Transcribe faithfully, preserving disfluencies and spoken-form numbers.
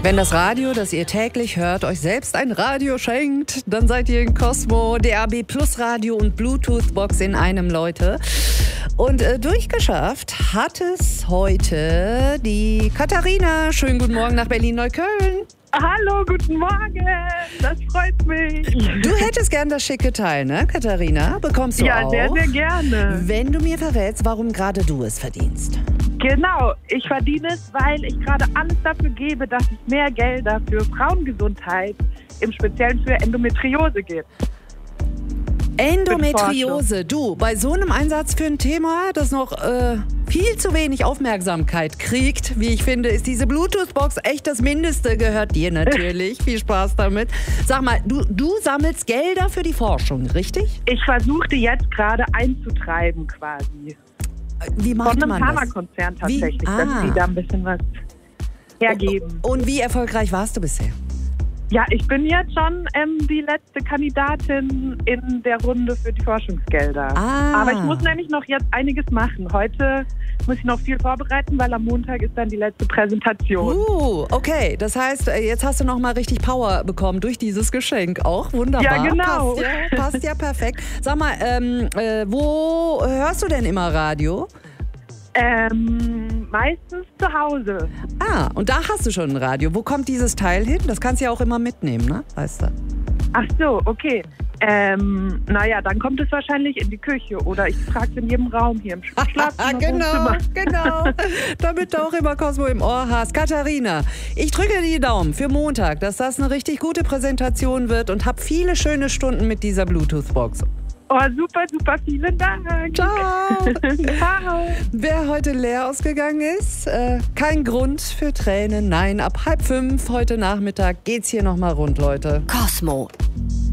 Wenn das Radio, das ihr täglich hört, euch selbst ein Radio schenkt, dann seid ihr in Cosmo, D A B Plus Radio und Bluetooth-Box in einem, Leute. Und äh, durchgeschafft hat es heute die Katharina. Schönen guten Morgen nach Berlin-Neukölln. Hallo, guten Morgen. Das freut mich. Du hättest gern das schicke Teil, ne, Katharina? Bekommst du ja, auch. Ja, sehr, sehr gerne. Wenn du mir verrätst, warum gerade du es verdienst. Genau, ich verdiene es, weil ich gerade alles dafür gebe, dass es mehr Gelder für Frauengesundheit, im Speziellen für Endometriose gibt. Endometriose, du, bei so einem Einsatz für ein Thema, das noch äh, viel zu wenig Aufmerksamkeit kriegt, wie ich finde, ist diese Bluetooth-Box echt das Mindeste, gehört dir natürlich. Viel Spaß damit. Sag mal, du, du sammelst Gelder für die Forschung, richtig? Ich versuchte jetzt gerade einzutreiben quasi. Wie macht Von einem man das? Pharmakonzern tatsächlich, ah. dass die da ein bisschen was hergeben. Und wie erfolgreich warst du bisher? Ja, ich bin jetzt schon ähm, die letzte Kandidatin in der Runde für die Forschungsgelder. Ah. Aber ich muss nämlich noch jetzt einiges machen. Heute muss ich noch viel vorbereiten, weil am Montag ist dann die letzte Präsentation. Uh, okay. Das heißt, jetzt hast du noch mal richtig Power bekommen durch dieses Geschenk auch. Wunderbar. Ja, genau. Passt ja, passt ja perfekt. Sag mal, ähm, äh, wo hörst du denn immer Radio? Ähm, meistens zu Hause. Ah, und da hast du schon ein Radio. Wo kommt dieses Teil hin? Das kannst du ja auch immer mitnehmen, ne? Weißt du? Ach so, okay. Ähm, naja, dann kommt es wahrscheinlich in die Küche oder ich trage es in jedem Raum hier im Schlafzimmer. Genau, genau. Damit du auch immer Cosmo im Ohr hast. Katharina, ich drücke die Daumen für Montag, dass das eine richtig gute Präsentation wird und hab viele schöne Stunden mit dieser Bluetooth-Box. Oh, super, super, vielen Dank. Ciao. Ciao. Wer heute leer ausgegangen ist, äh, kein Grund für Tränen. Nein, ab halb fünf heute Nachmittag geht's hier nochmal rund, Leute. Cosmo.